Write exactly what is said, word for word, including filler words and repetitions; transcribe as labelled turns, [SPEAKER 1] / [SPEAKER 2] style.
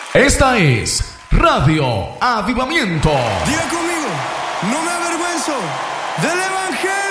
[SPEAKER 1] Esta es Radio Avivamiento.
[SPEAKER 2] Diga conmigo, no me avergüenzo del Evangelio.